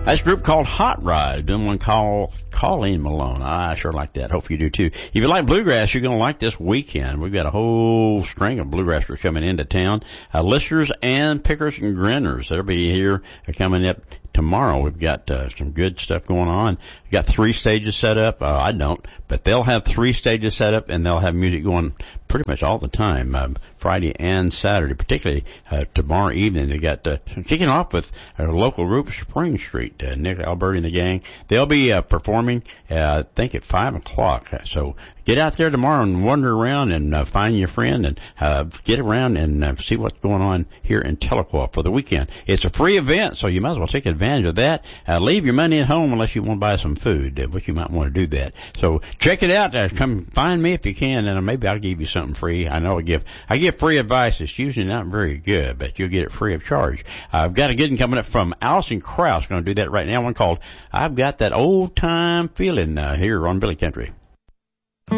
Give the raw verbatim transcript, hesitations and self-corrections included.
That's a group called Hot Rod, doing one called Colleen Malone. I sure like that. Hope you do too. If you like bluegrass, you're going to like this weekend. We've got a whole string of bluegrassers coming into town. Uh, listeners and pickers and grinners. They'll be here coming up tomorrow. We've got uh, some good stuff going on. We've got three stages set up. Uh, I don't, but they'll have three stages set up, and they'll have music going pretty much all the time, uh, Friday and Saturday, particularly uh, tomorrow evening. They got uh, kicking off with a local group, Spring Street, uh, Nick Alberti and the gang. They'll be uh, performing, uh, I think, at five o'clock. So get out there tomorrow and wander around and uh, find your friend and uh, get around and uh, see what's going on here in Tahlequah for the weekend. It's a free event, so you might as well take advantage of that. Uh, leave your money at home unless you want to buy some food, uh, but you might want to do that. So check it out. Uh, come find me if you can, and maybe I'll give you something free. I know I give I give free advice. It's usually not very good, but you'll get it free of charge. Uh, I've got a good one coming up from Allison Krauss. Going to do that right now. One called "I've Got That Old Time Feeling" uh, here on Billy Country.